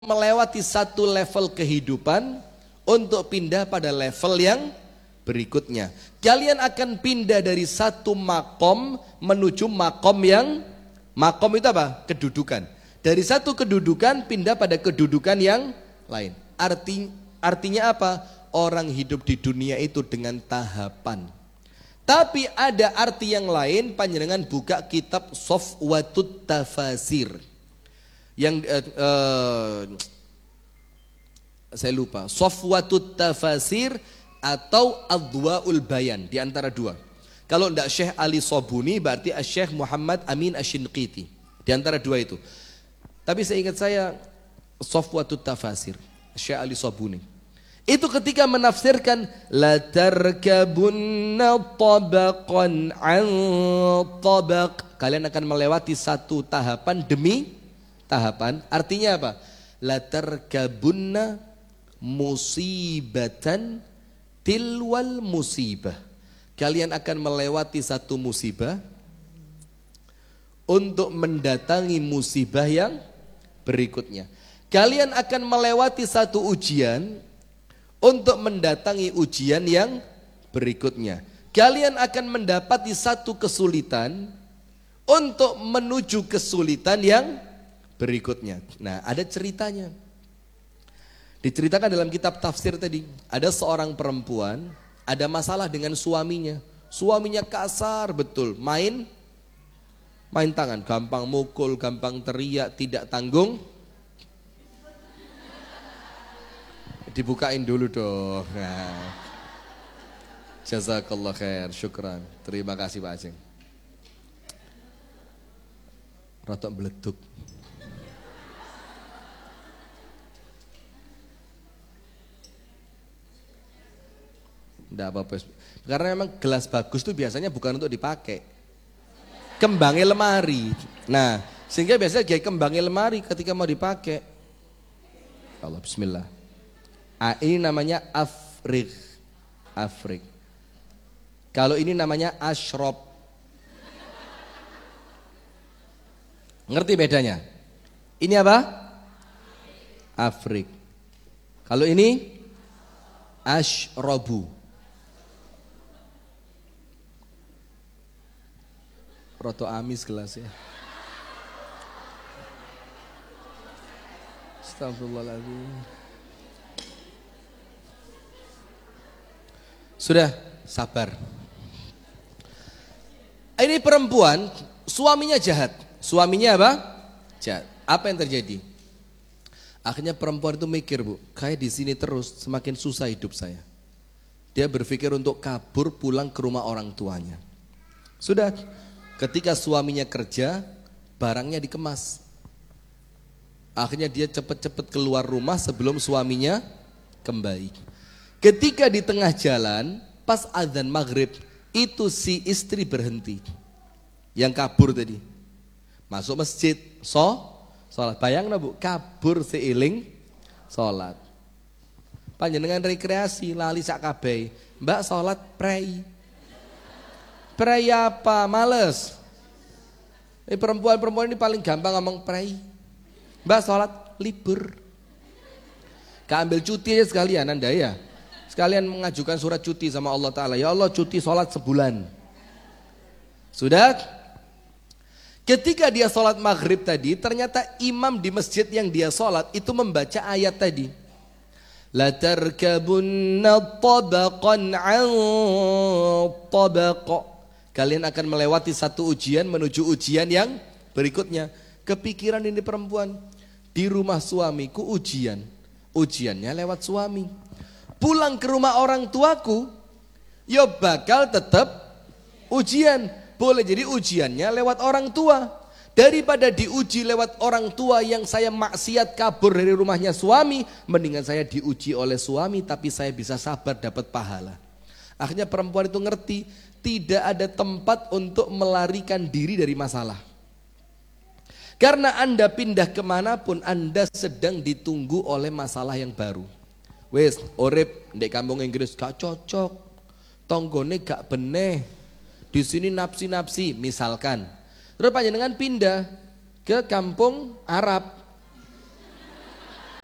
melewati satu level kehidupan untuk pindah pada level yang berikutnya. Kalian akan pindah dari satu makom menuju makom yang, makom itu apa? Kedudukan. Dari satu kedudukan pindah pada kedudukan yang lain. Artinya apa? Orang hidup di dunia itu dengan tahapan. Tapi ada arti yang lain, panjenengan buka kitab Safwatut Tafasir. Yang saya lupa, Safwatut Tafasir atau Adwaul Bayan, di antara dua. Kalau tidak Syekh Ali Sobuni berarti Syekh Muhammad Amin Ashinqiti, di antara dua itu. Tapi saya ingat saya Safwatut Tafasir, Syekh Ali Sobuni. Itu ketika menafsirkan la tarkabunna tabaqan an tabaq, kalian akan melewati satu tahapan demi tahapan. Artinya apa? La tarkabunna musibatan tilwal musibah. Kalian akan melewati satu musibah untuk mendatangi musibah yang berikutnya. Kalian akan melewati satu ujian untuk mendatangi ujian yang berikutnya. Kalian akan mendapati satu kesulitan untuk menuju kesulitan yang berikutnya. Nah, ada ceritanya. Diceritakan dalam kitab tafsir tadi, ada seorang perempuan ada masalah dengan suaminya. Suaminya kasar betul, main tangan, gampang mukul, gampang teriak, tidak tanggung. Dibukain dulu dong. Nah. Jazakallah khair, syukran. Terima kasih Pak Aceng. Rotok beleduk. Tidak apa-apa. Karena memang gelas bagus itu biasanya bukan untuk dipakai. Kembangnya lemari. Nah, sehingga biasanya kayak kembangnya lemari ketika mau dipakai. Allah, bismillah. Ini namanya afrik. Kalau ini namanya ashrop. Ngerti bedanya? Ini apa? Afrik. Kalau ini ashrobu. Roto amis gelasnya. Astagfirullahaladzim. Sudah, sabar. Ini perempuan, suaminya jahat. Suaminya apa? Jahat. Apa yang terjadi? Akhirnya perempuan itu mikir, Bu, kayak di sini terus semakin susah hidup saya. Dia berpikir untuk kabur pulang ke rumah orang tuanya. Sudah, ketika suaminya kerja, barangnya dikemas. Akhirnya dia cepat-cepat keluar rumah sebelum suaminya kembali. Ketika di tengah jalan, pas azan maghrib, itu si istri berhenti. Yang kabur tadi. Masuk masjid, sholat. Bayangna Bu, kabur seiling sholat. Panjenengan rekreasi, lali sak kabeh. Mbak sholat prei. Prei apa? Males. Perempuan-perempuan ini paling gampang ngomong prei. Mbak sholat libur. Keambil cuti aja sekalian Anda ya. Sekalian mengajukan surat cuti sama Allah Ta'ala. Ya Allah, cuti sholat sebulan. Sudah? Ketika dia sholat maghrib tadi, ternyata imam di masjid yang dia sholat itu membaca ayat tadi. La tarkabunna tabaqan an tabaq. Kalian akan melewati satu ujian menuju ujian yang berikutnya. Kepikiran ini perempuan. Di rumah suamiku ujian. Ujiannya lewat suami. Pulang ke rumah orang tuaku, ya bakal tetap ujian. Boleh jadi ujiannya lewat orang tua. Daripada diuji lewat orang tua yang saya maksiat kabur dari rumahnya suami, mendingan saya diuji oleh suami tapi saya bisa sabar dapat pahala. Akhirnya perempuan itu ngerti, tidak ada tempat untuk melarikan diri dari masalah. Karena Anda pindah kemanapun, Anda sedang ditunggu oleh masalah yang baru. Wes, urip ndek kampung Inggris gak cocok. Tonggone gak beneh. Di sini napsi-napsi misalkan. Terus panjenengan pindah ke kampung Arab.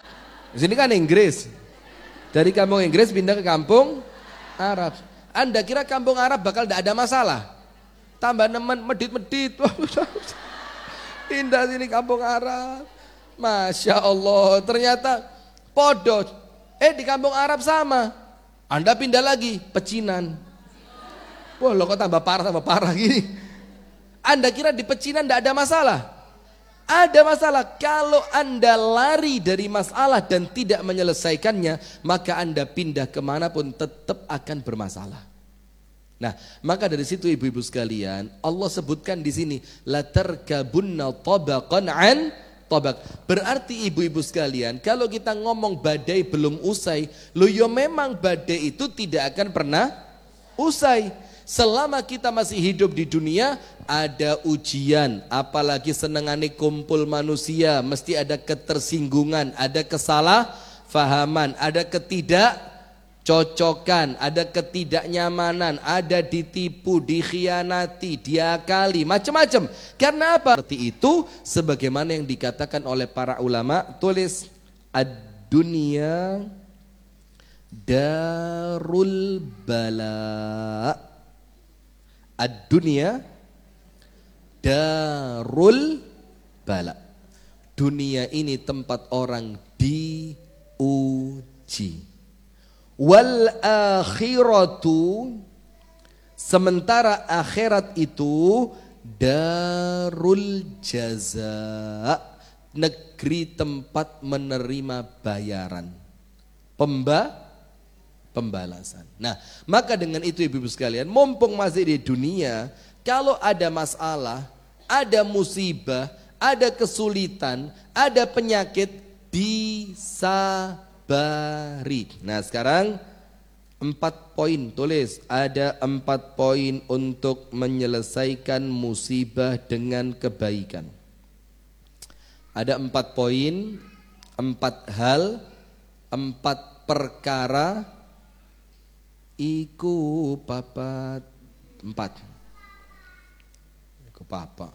Di sini kan Inggris. Dari kampung Inggris pindah ke kampung Arab. Anda kira kampung Arab bakal tidak ada masalah? Tambah nemen medit-medit. Pindah sini kampung Arab. Masya Allah, ternyata podo. Di kampung Arab sama. Anda pindah lagi, pecinan. Wah, lo kok tambah parah gini. Anda kira di pecinan tidak ada masalah? Ada masalah. Kalau Anda lari dari masalah dan tidak menyelesaikannya, maka Anda pindah kemanapun tetap akan bermasalah. Nah, maka dari situ ibu-ibu sekalian, Allah sebutkan di sini, la tarkabunna tabaqan an tabaq. Berarti ibu-ibu sekalian, kalau kita ngomong badai belum usai, memang badai itu tidak akan pernah usai. Selama kita masih hidup di dunia, ada ujian, apalagi senengane kumpul manusia, mesti ada ketersinggungan, ada kesalahfahaman, ada ketidakcocokan, ada ketidaknyamanan, ada ditipu, dikhianati, diakali, macam-macam. Karena apa? Seperti itu, sebagaimana yang dikatakan oleh para ulama, tulis ad-dunya darul bala. Ad-dunya darul bala. Dunia ini tempat orang diuji. Wal akhiratu, sementara akhirat itu darul jaza, negeri tempat menerima bayaran, pembalasan. Nah, maka dengan itu ibu-ibu sekalian, mumpung masih di dunia, kalau ada masalah, ada musibah, ada kesulitan, ada penyakit, disabari. Nah, sekarang 4 poin, tulis, ada 4 poin untuk menyelesaikan musibah dengan kebaikan. Ada 4 poin, 4 hal, 4 perkara. Iku papat 4. Iku papat.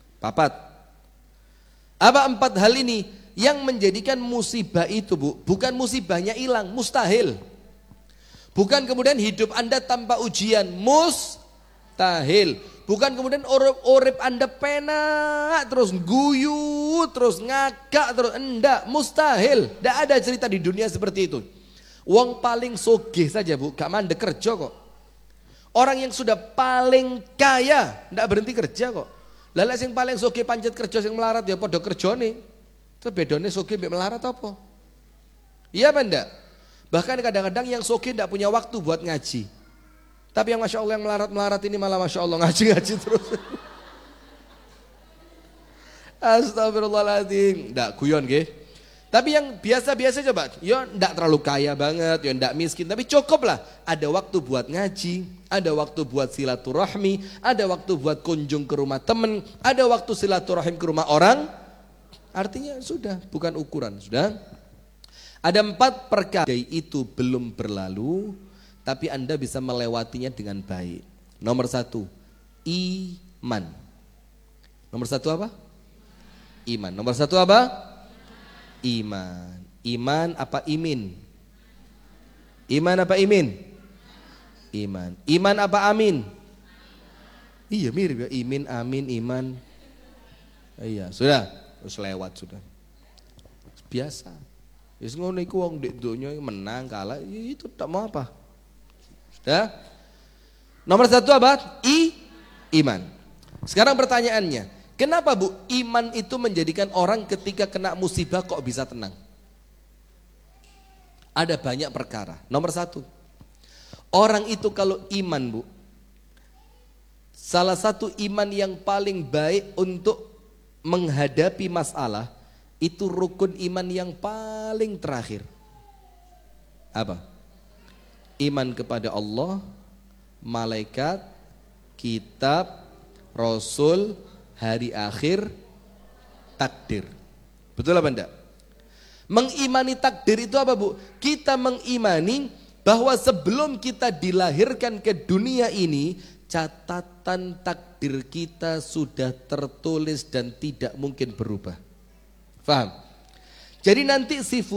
Apa 4 hal ini yang menjadikan musibah itu, Bu? Bukan musibahnya hilang, mustahil. Bukan kemudian hidup Anda tanpa ujian, mustahil. Bukan kemudian urip Anda penak terus guyu, terus ngakak terus, enggak, mustahil. Enggak ada cerita di dunia seperti itu. Wong paling sogeh saja, Bu, gak mandek kerja kok. Orang yang sudah paling kaya ndak berhenti kerja kok. Lah sing paling sogeh pancet kerja, sing melarat ya padha kerjane. Terus bedone sogeh mbek melarat apa? Iya apa ndak? Bahkan kadang-kadang yang sogeh ndak punya waktu buat ngaji. Tapi yang Masya Allah yang melarat-melarat ini malah Masya Allah ngaji terus. Astagfirullahaladzim. Ndak guyon nggih. Tapi yang biasa-biasa coba, ya enggak terlalu kaya banget, ya enggak miskin, tapi cukup lah. Ada waktu buat ngaji, ada waktu buat silaturahmi, ada waktu buat kunjung ke rumah temen, ada waktu silaturahim ke rumah orang. Artinya sudah, bukan ukuran, sudah. Ada 4 perkara itu belum berlalu, tapi Anda bisa melewatinya dengan baik. Nomor 1, iman. Nomor 1 apa? Iman. Nomor 1 apa? Iman. Iman apa imin? Iman apa imin? Iman. Iman apa amin? Iya mirip ya, imin, amin, iman. Iya, sudah, terus lewat sudah. Biasa. Wis ngono iku wong ndek donya menang kalah, itu tak mau apa. Sudah? Nomor 1 apa? Iman. Sekarang pertanyaannya, kenapa, Bu, iman itu menjadikan orang ketika kena musibah kok bisa tenang? Ada banyak perkara. Nomor 1, orang itu kalau iman, Bu, salah satu iman yang paling baik untuk menghadapi masalah, itu rukun iman yang paling terakhir. Apa? Iman kepada Allah, malaikat, kitab, rasul, hari akhir, takdir. Betul apa enggak? Mengimani takdir itu apa, Bu? Kita mengimani bahwa sebelum kita dilahirkan ke dunia ini, catatan takdir kita sudah tertulis dan tidak mungkin berubah. Faham? Jadi nanti si